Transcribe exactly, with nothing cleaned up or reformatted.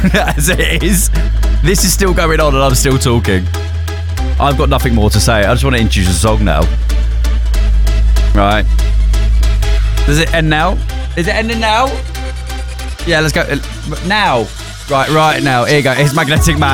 as it is. This is still going on and I'm still talking. I've got nothing more to say. I just want to introduce a song now. Right. Does it end now? Is it ending now? Yeah, let's go. Now. Right, right now. Here you go. Here's Magnetic Man.